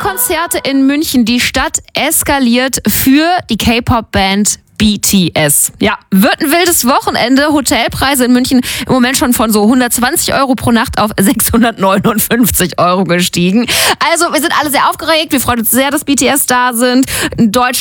Konzerte in München. Die Stadt eskaliert für die K-Pop-Band BTS. Ja, wird ein wildes Wochenende. Hotelpreise in München im Moment schon von so 120 Euro pro Nacht auf 659 Euro gestiegen. Also wir sind alle sehr aufgeregt. Wir freuen uns sehr, dass BTS da sind.